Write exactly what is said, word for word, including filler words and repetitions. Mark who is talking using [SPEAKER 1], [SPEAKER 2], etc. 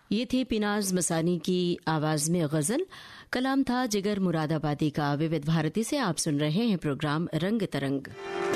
[SPEAKER 1] ये थी पिनाज मसानी की आवाज में गजल। कलाम था जिगर मुरादाबादी का। विविध भारती से आप सुन रहे हैं प्रोग्राम रंग तरंग।